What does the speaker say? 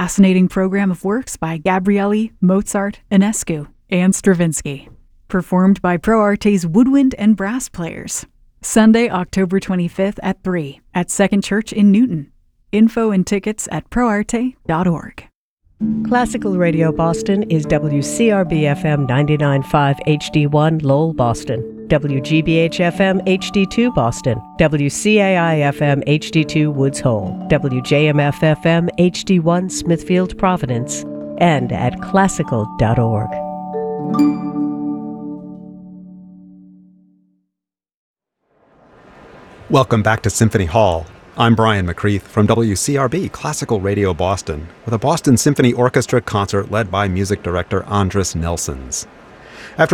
fascinating program of works by Gabrieli, Mozart, Enescu, and Stravinsky, performed by Pro Arte's woodwind and brass players. Sunday, October 25th at 3 at Second Church in Newton. Info and tickets at proarte.org. Classical Radio Boston is WCRB-FM 99.5 HD1 Lowell, Boston, WGBH-FM HD2 Boston, WCAI-FM HD2 Woods Hole, WJMF-FM HD1 Smithfield, Providence, and at classical.org. Welcome back to Symphony Hall. I'm Brian McCreath from WCRB Classical Radio Boston with a Boston Symphony Orchestra concert led by music director Andris Nelsons.